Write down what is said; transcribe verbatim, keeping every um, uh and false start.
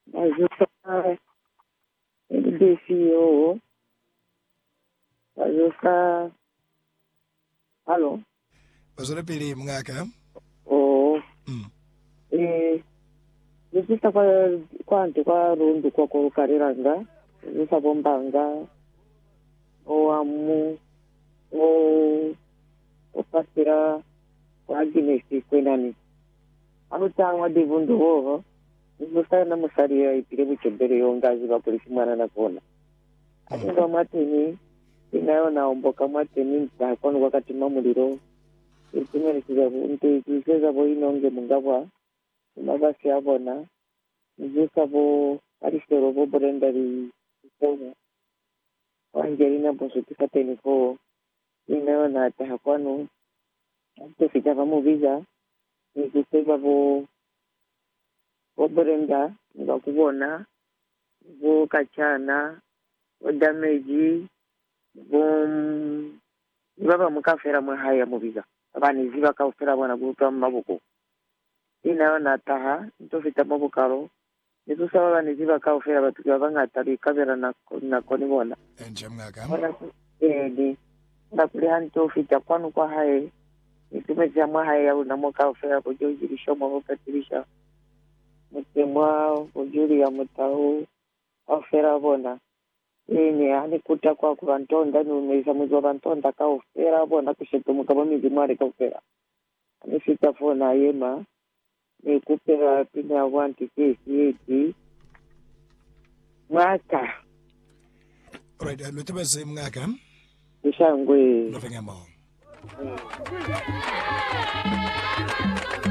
Azusa edifio. Azusa. Allo. Bazole pele mngaka. Oh. Mm. Eh Nisisa kwa kwanti kwa rundu kwa kukareranga. Nisisa bombanga. O amu. O opasira kwa ginesi kwenani. Anutangwa divundu ho. Nisisa na musaria ipire buchebere yongazi ba polisi mwana na kona. Atinga matini inayo naomboka matini ntakono wakati mamuliro. Itumere kizabu nte kizeza bo inonge mungabwa. Mabasi abona. Njusa bo aristero bo brendari isomo. Angelina bosutika teniko. Inayo na tahakwano. Tufika kama visa. Nijuseba bo bo brenda. Nga kubona. Bo kachana. Bo damage. Bo Baba mukafera mwe haya mu visa. Abani ziba kaufera bwana gupa mabuko. Inayo na taha. Ntufita mabukaro. Nitusaba bani ziba kaufera batukiwa banga atari kabera na na konibona. Enje mngaka. Wana eh na kuliha ntufita kwanu kwa hae. Nitumezia mwa hae ya unamo kaufera kujojirisha mwa mukatirisha. Mutemwa ujuri ya mutahu. Aufera bona. Ine ani kuta kwa kubantonda numeza mwezi wa bantonda kaufera bona kushetumuka bamizi mwari kaufera. Ani fita fona yema. Ni kupera pina wanti kesi yeti. Mwaka. Alright, lutebeze mngaka. Ishangwe. Nothing more.